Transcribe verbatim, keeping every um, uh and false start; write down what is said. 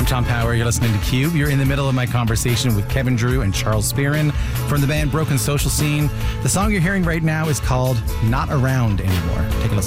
I'm Tom Power. You're listening to Cube. You're in the middle of my conversation with Kevin Drew and Charles Spearin from the band Broken Social Scene. The song you're hearing right now is called Not Around Anymore. Take a listen.